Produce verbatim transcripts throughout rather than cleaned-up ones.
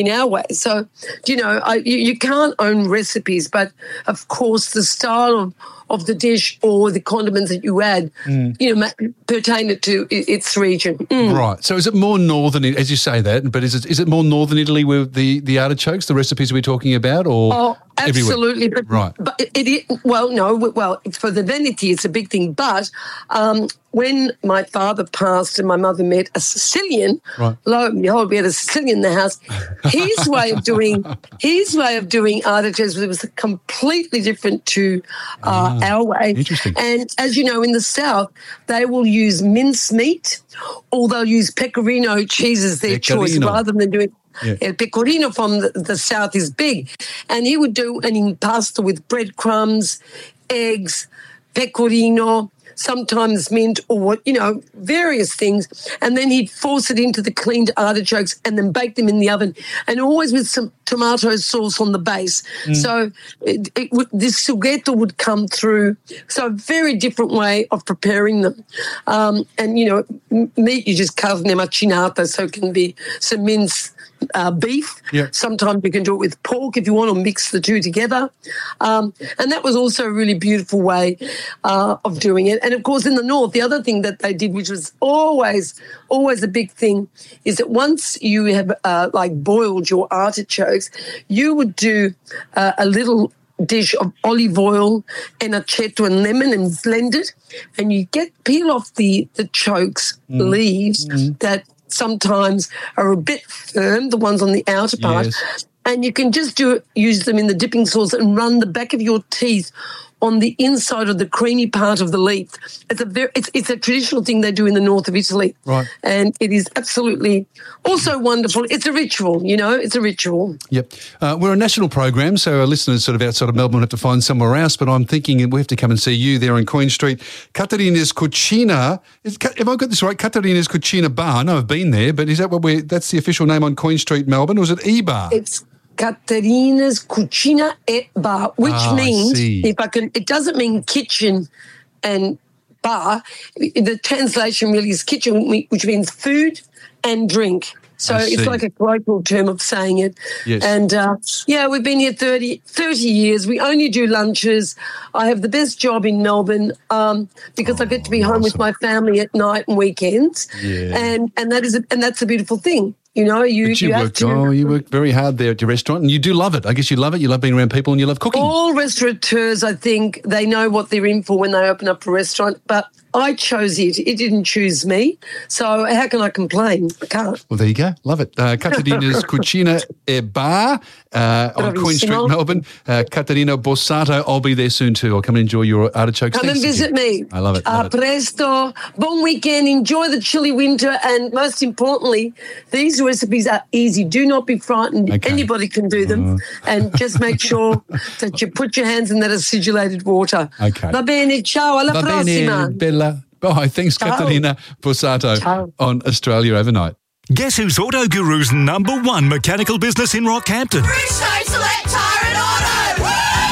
in our way. So, you know, I, you, you can't own recipes, but of course the style of, of the dish or the condiments that you add, mm. you know, pertain to its region. Mm. Right. So is it more northern, as you say that, but is it is it more northern Italy with the, the artichokes, the recipes we're talking about, or oh, absolutely. But, right. But it, it, well, no, well, it's for the Veneti, it's a big thing. But um, when my father passed and my mother met a Sicilian, right. lo and behold, we had a Sicilian in the house. His way of doing his way of doing artichokes was completely different to uh, ah, our way. Interesting. And as you know, in the South, they will use mincemeat, or they'll use pecorino cheese as their pecorino. choice rather than doing. Yeah. El pecorino from the, the South is big. And he would do an impasto with breadcrumbs, eggs, pecorino, sometimes mint, or, you know, various things. And then he'd force it into the cleaned artichokes and then bake them in the oven, and always with some tomato sauce on the base. Mm. So it, it would, this sughetto would come through. So a very different way of preparing them. Um, and, you know, meat, you just carne macinata, so it can be some minced Uh, beef. Yeah. Sometimes you can do it with pork if you want to mix the two together. Um, and that was also a really beautiful way uh, of doing it. And, of course, in the north, the other thing that they did, which was always, always a big thing, is that once you have, uh, like, boiled your artichokes, you would do uh, a little dish of olive oil and aceto and lemon and blend it, and you get peel off the, the chokes, mm. leaves mm. that sometimes are a bit firm, the ones on the outer part, yes. and you can just do it, use them in the dipping sauce and run the back of your teeth on the inside of the creamy part of the leaf. It's a very, it's, it's a traditional thing they do in the north of Italy, right? And it is absolutely also wonderful. It's a ritual, you know, it's a ritual. Yep, uh, we're a national program, so our listeners sort of outside of Melbourne have to find somewhere else. But I'm thinking we have to come and see you there in Queen Street, Caterina's Cucina. Is, have I got this right? Caterina's Cucina Bar. I know I've been there, but is that what we're? That's the official name on Queen Street, Melbourne, or is it E-Bar? It's Caterina's Cucina e Bar, which ah, means, I if I can, it doesn't mean kitchen and bar. The translation really is kitchen, which means food and drink. So it's like a colloquial term of saying it. Yes. And, uh, yeah, we've been here thirty, thirty years. We only do lunches. I have the best job in Melbourne um, because oh, I get to be awesome. home with my family at night and weekends. Yeah. And and that is a, and that's a beautiful thing. You know, you, but you, you work, have to... Oh, you work very hard there at your restaurant, and you do love it. I guess you love it. You love being around people and you love cooking. All restaurateurs, I think, they know what they're in for when they open up a restaurant, but I chose it. It didn't choose me. So how can I complain? I can't. Well, there you go. Love it. Uh, Caterina's Cucina e Bar uh, on Queen Street, Melbourne. Uh, Caterina Borsato, I'll be there soon too. I'll come and enjoy your artichokes. Come Thanks and visit me. I love it. Love uh, it. Presto. Bon weekend. Enjoy the chilly winter. And most importantly, these recipes are easy. Do not be frightened. Okay. Anybody can do them. Uh. And just make sure that you put your hands in that acidulated water. Okay. Va bene. Ciao. Alla Va prossima. bene, Bella. Bye. Thanks, Ciao. Caterina Borsato Ciao. on Australia Overnight. Guess who's Auto Guru's number one mechanical business in Rockhampton? Bridgestone Select Tyre and Auto!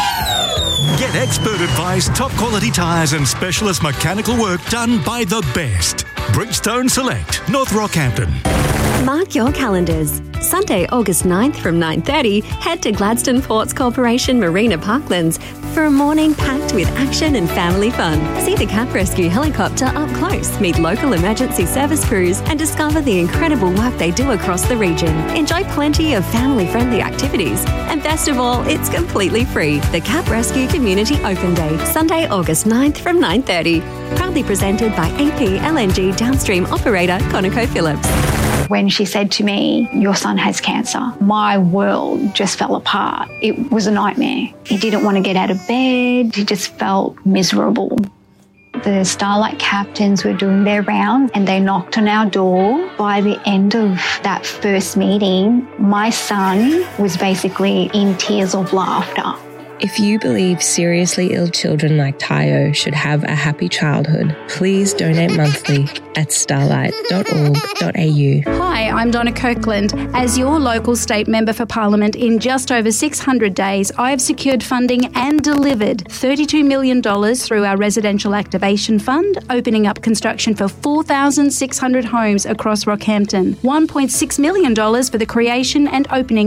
Woo! Get expert advice, top quality tyres and specialist mechanical work done by the best. Bridgestone Select, North Rockhampton. Mark your calendars. Sunday, August ninth from nine thirty, head to Gladstone Ports Corporation Marina Parklands for a morning packed with action and family fun. See the Cap Rescue helicopter up close, meet local emergency service crews and discover the incredible work they do across the region. Enjoy plenty of family-friendly activities. And best of all, it's completely free. The Cap Rescue Community Open Day, Sunday, August ninth from nine thirty. Proudly presented by A P L N G downstream operator ConocoPhillips. When she said to me, your son has cancer, my world just fell apart. It was a nightmare. He didn't want to get out of bed. He just felt miserable. The Starlight captains were doing their round and they knocked on our door. By the end of that first meeting, my son was basically in tears of laughter. If you believe seriously ill children like Tayo should have a happy childhood, please donate monthly at starlight dot org dot a u. Hi, I'm Donna Kirkland. As your local state member for Parliament, in just over six hundred days, I have secured funding and delivered thirty-two million dollars through our Residential Activation Fund, opening up construction for four thousand six hundred homes across Rockhampton, one point six million dollars for the creation and opening